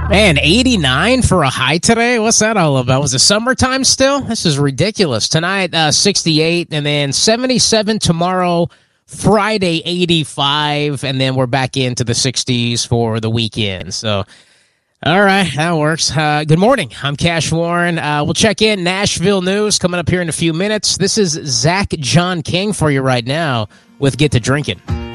Man, 89 for a high today? What's that all about? Was it summertime still? This is ridiculous. Tonight, 68, and then 77 tomorrow, Friday, 85, and then we're back into the 60s for the weekend. So, all right, that works. Good morning. I'm Cash Warren. We'll check in Nashville news coming up here in a few minutes. This is Zach John King for you right now with Get to Drinking.